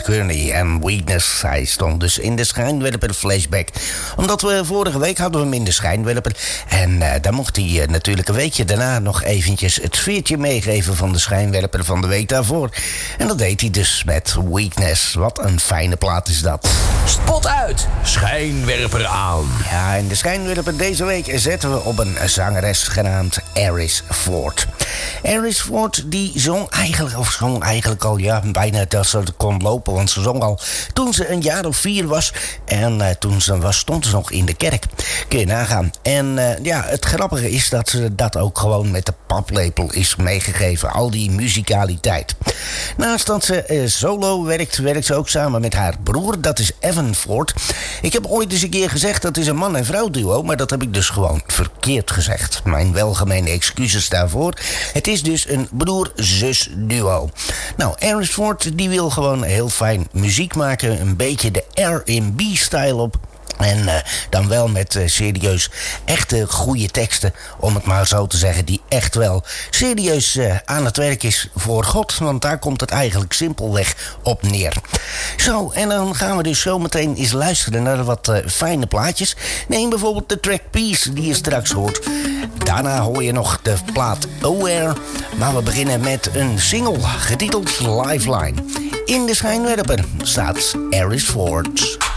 Kearney en Weakness. Hij stond dus in de schijnwerper flashback. Omdat we vorige week hadden we hem in de schijnwerper. En dan mocht hij natuurlijk een weekje daarna nog eventjes het sfeertje meegeven van de schijnwerper van de week daarvoor. En dat deed hij dus met Weakness. Wat een fijne plaat is dat. Spot uit, schijnwerper aan. Ja, in de schijnwerper deze week zetten we op een zangeres genaamd Aris Ford. Aris Ford die zong eigenlijk al bijna dat ze kon lopen. Want ze zong al toen ze een jaar of 4 was. En toen ze was stond ze nog in de kerk. Kun je nagaan. En het grappige is dat ze dat ook gewoon met de paplepel is meegegeven. Al die muzikaliteit. Naast dat ze solo werkt ze ook samen met haar broer. Dat is Evan Ford. Ik heb ooit eens een keer gezegd dat is een man- en vrouw duo. Maar dat heb ik dus gewoon verkeerd gezegd. Mijn welgemeende excuses daarvoor. Het is dus een broer-zus duo. Nou, Aris Ford die wil gewoon heel fijn muziek maken. Een beetje de R&B-style op. En dan wel met serieus echte goede teksten, om het maar zo te zeggen, die echt wel serieus aan het werk is voor God. Want daar komt het eigenlijk simpelweg op neer. Zo, en dan gaan we dus zo meteen eens luisteren naar wat fijne plaatjes. Neem bijvoorbeeld de track Peace, die je straks hoort. Daarna hoor je nog de plaat Aware. Maar we beginnen met een single getiteld Lifeline. In de schijnwerper staat Aris Ford.